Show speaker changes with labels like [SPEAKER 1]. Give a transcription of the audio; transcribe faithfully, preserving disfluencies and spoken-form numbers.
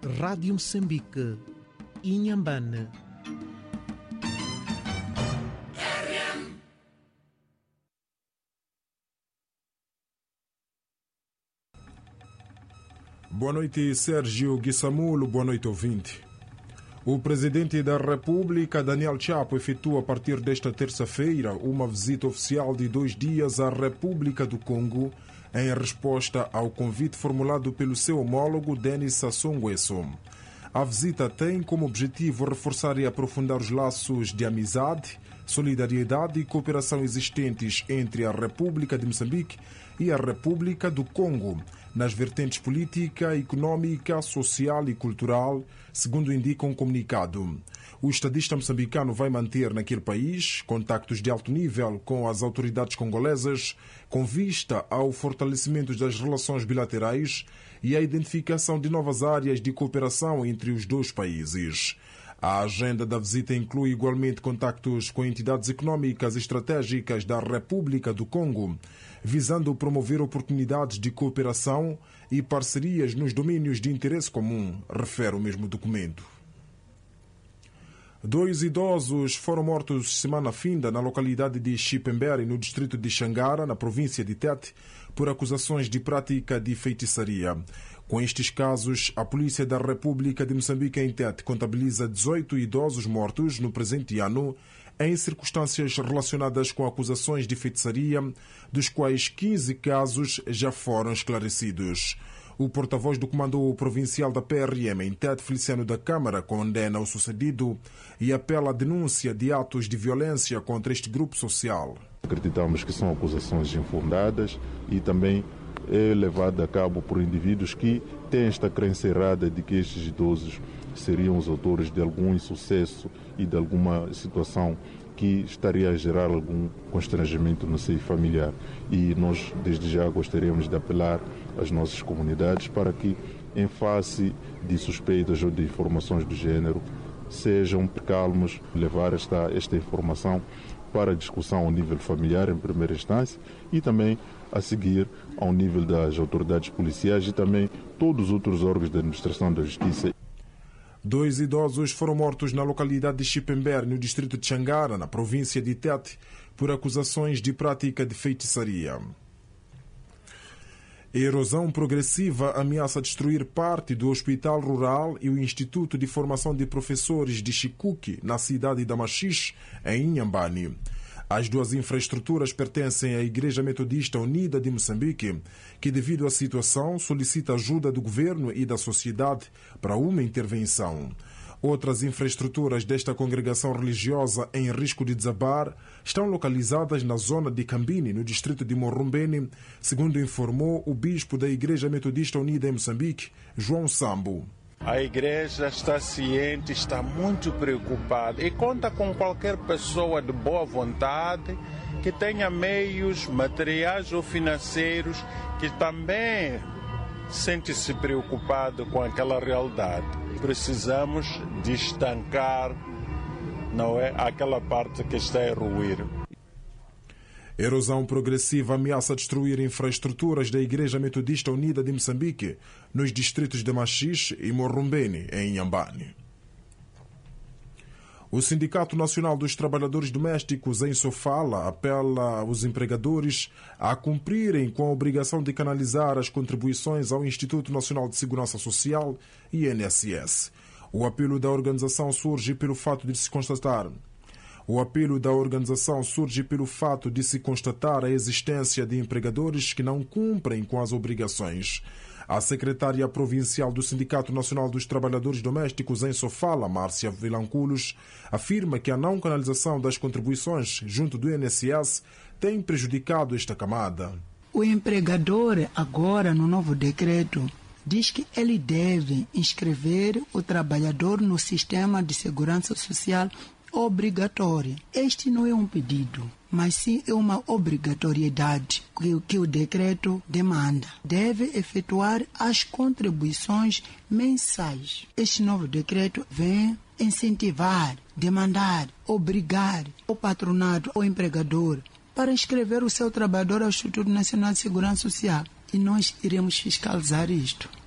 [SPEAKER 1] Rádio Moçambique, Inhambane.
[SPEAKER 2] Boa noite, Sérgio Guissamulo. Boa noite, ouvinte. O presidente da República, Daniel Chapo, efetua a partir desta terça-feira uma visita oficial de dois dias à República do Congo, em resposta ao convite formulado pelo seu homólogo Denis Sassou Nguesso. A visita tem como objetivo reforçar e aprofundar os laços de amizade, solidariedade e cooperação existentes entre a República de Moçambique e a República do Congo, nas vertentes política, econômica, social e cultural, segundo indica um comunicado. O estadista moçambicano vai manter naquele país contactos de alto nível com as autoridades congolesas, com vista ao fortalecimento das relações bilaterais e à identificação de novas áreas de cooperação entre os dois países. A agenda da visita inclui igualmente contactos com entidades econômicas estratégicas da República do Congo, visando promover oportunidades de cooperação e parcerias nos domínios de interesse comum, refere o mesmo documento. Dois idosos foram mortos semana finda na localidade de Chipembere, no distrito de Xangara, na província de Tete, por acusações de prática de feitiçaria. Com estes casos, a Polícia da República de Moçambique em Tete contabiliza dezoito idosos mortos no presente ano, em circunstâncias relacionadas com acusações de feitiçaria, dos quais quinze casos já foram esclarecidos. O porta-voz do Comando Provincial da P R M em Tete, Feliciano da Câmara, condena o sucedido e apela à denúncia de atos de violência contra este grupo social.
[SPEAKER 3] Acreditamos que são acusações infundadas e também é levada a cabo por indivíduos que têm esta crença errada de que estes idosos seriam os autores de algum insucesso e de alguma situação que estaria a gerar algum constrangimento no seio familiar. E nós, desde já, gostaríamos de apelar às nossas comunidades para que, em face de suspeitas ou de informações do género, sejam calmos, levar esta, esta informação para discussão ao nível familiar, em primeira instância, e também a seguir ao nível das autoridades policiais e também todos os outros órgãos da administração da justiça.
[SPEAKER 2] Dois idosos foram mortos na localidade de Chipembere, no distrito de Xangara, na província de Tete, por acusações de prática de feitiçaria. A erosão progressiva ameaça destruir parte do Hospital Rural e o Instituto de Formação de Professores de Chikuki, na cidade de Machixe, em Inhambane. As duas infraestruturas pertencem à Igreja Metodista Unida de Moçambique, que, devido à situação, solicita ajuda do governo e da sociedade para uma intervenção. Outras infraestruturas desta congregação religiosa em risco de desabar estão localizadas na zona de Cambini, no distrito de Morrumbene, segundo informou o bispo da Igreja Metodista Unida em Moçambique, João Sambo.
[SPEAKER 4] A igreja está ciente, está muito preocupada e conta com qualquer pessoa de boa vontade que tenha meios materiais ou financeiros que também sente-se preocupado com aquela realidade. Precisamos de estancar, não é, aquela parte que está a ruir.
[SPEAKER 2] Erosão progressiva ameaça destruir infraestruturas da Igreja Metodista Unida de Moçambique nos distritos de Machixe e Morrumbene, em Inhambane. O Sindicato Nacional dos Trabalhadores Domésticos, em Sofala, apela aos empregadores a cumprirem com a obrigação de canalizar as contribuições ao Instituto Nacional de Segurança Social, I N S S. O apelo da organização surge pelo fato de se constatar O apelo da organização surge pelo fato de se constatar a existência de empregadores que não cumprem com as obrigações. A secretária provincial do Sindicato Nacional dos Trabalhadores Domésticos em Sofala, Márcia Vilanculos, afirma que a não canalização das contribuições junto do I N S S tem prejudicado esta camada.
[SPEAKER 5] O empregador, agora no novo decreto, diz que ele deve inscrever o trabalhador no sistema de segurança social obrigatória. Este não é um pedido, mas sim é uma obrigatoriedade que, que o decreto demanda. Deve efetuar as contribuições mensais. Este novo decreto vem incentivar, demandar, obrigar o patronato ou empregador para inscrever o seu trabalhador ao Instituto Nacional de Segurança Social. E nós iremos fiscalizar isto.